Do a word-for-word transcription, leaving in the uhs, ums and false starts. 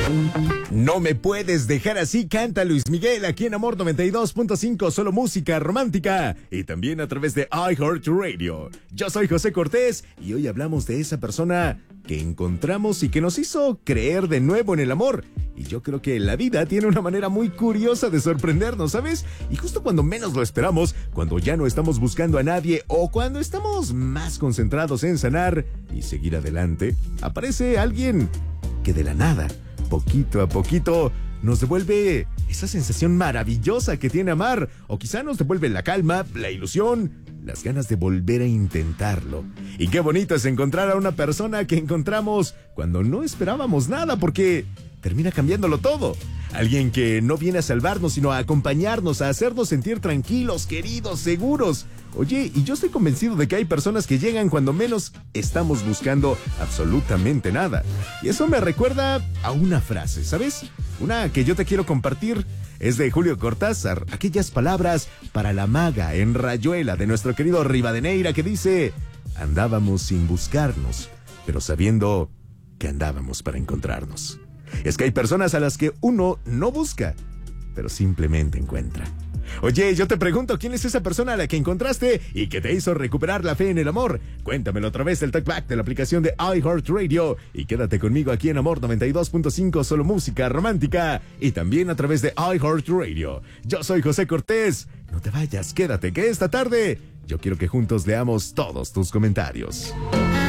No me puedes dejar así, canta Luis Miguel aquí en Amor noventa y dos punto cinco, solo música romántica y también a través de iHeartRadio. Yo soy José Cortés y hoy hablamos de esa persona que encontramos y que nos hizo creer de nuevo en el amor. Y yo creo que la vida tiene una manera muy curiosa de sorprendernos, ¿sabes? Y justo cuando menos lo esperamos, cuando ya no estamos buscando a nadie o cuando estamos más concentrados en sanar y seguir adelante, aparece alguien que de la nada, poquito a poquito, nos devuelve esa sensación maravillosa que tiene amar, o quizá nos devuelve la calma, la ilusión, las ganas de volver a intentarlo. Y qué bonito es encontrar a una persona que encontramos cuando no esperábamos nada, porque termina cambiándolo todo. Alguien que no viene a salvarnos, sino a acompañarnos, a hacernos sentir tranquilos, queridos, seguros. Oye, y yo estoy convencido de que hay personas que llegan cuando menos estamos buscando absolutamente nada. Y eso me recuerda a una frase, ¿sabes? Una que yo te quiero compartir. Es de Julio Cortázar, aquellas palabras para la maga en Rayuela de nuestro querido Rivadeneira, que dice: andábamos sin buscarnos, pero sabiendo que andábamos para encontrarnos. Es que hay personas a las que uno no busca, pero simplemente encuentra. Oye, yo te pregunto, ¿quién es esa persona a la que encontraste y que te hizo recuperar la fe en el amor? Cuéntamelo a través del talkback de la aplicación de iHeartRadio y quédate conmigo aquí en Amor noventa y dos punto cinco, solo música romántica, y también a través de iHeartRadio. Yo soy José Cortés. No te vayas, quédate, que esta tarde yo quiero que juntos leamos todos tus comentarios.